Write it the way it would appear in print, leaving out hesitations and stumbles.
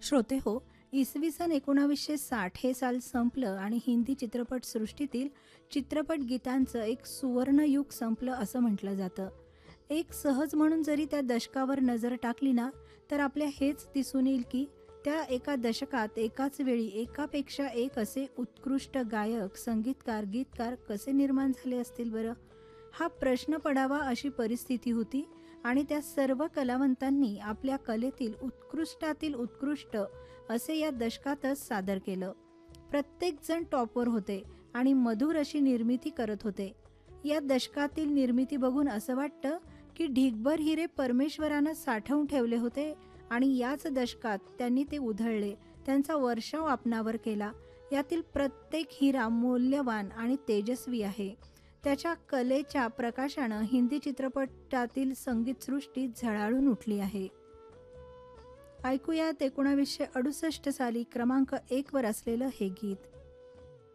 श्रोते हो, इसवी सन 1960 हे साल संपलं आणि हिंदी चित्रपटसृष्टीतील चित्रपट गीतांचं एक सुवर्णयुग संपलं असं म्हटलं जातं. एक सहज म्हणून जरी त्या दशकावर नजर टाकली ना, तर आपल्या हेच दिसून येईल की त्या एका दशकात एकाच वेळी एकापेक्षा एक असे उत्कृष्ट गायक, संगीतकार, गीतकार कसे निर्माण झाले असतील बरं? हा प्रश्न पडावा अशी परिस्थिती होती आणि त्या सर्व कलावंतांनी आपल्या कलेतील उत्कृष्टातील उत्कृष्ट असे या दशकातच सादर केलं. प्रत्येकजण टॉपवर होते आणि मधुर अशी निर्मिती करत होते. या दशकातील निर्मिती बघून असं वाटतं की ढिगभर हिरे परमेश्वरानं साठवून ठेवले होते आणि याच दशकात त्यांनी ते उधळले, त्यांचा वर्षाव आपणावर केला. यातील प्रत्येक हिरा मौल्यवान आणि तेजस्वी आहे. त्याच्या कलेच्या प्रकाशानं हिंदी चित्रपटातील संगीतसृष्टी झळाळून उठली आहे. ऐकूयात 1968 साली क्रमांक 1 वर असलेलं हे गीत.